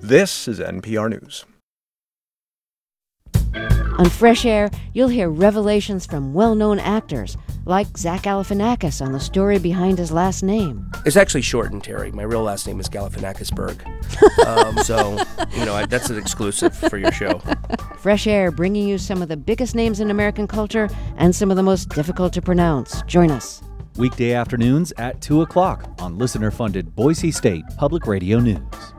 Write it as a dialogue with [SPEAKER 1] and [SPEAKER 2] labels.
[SPEAKER 1] This is NPR News.
[SPEAKER 2] On Fresh Air, you'll hear revelations from well-known actors, like Zach Galifianakis on the story behind his last name.
[SPEAKER 3] It's actually shortened, Terry. My real last name is Galifianakisberg. That's an exclusive for your show.
[SPEAKER 2] Fresh Air, bringing you some of the biggest names in American culture and some of the most difficult to pronounce. Join us.
[SPEAKER 4] Weekday afternoons at 2 o'clock on listener-funded Boise State Public Radio News.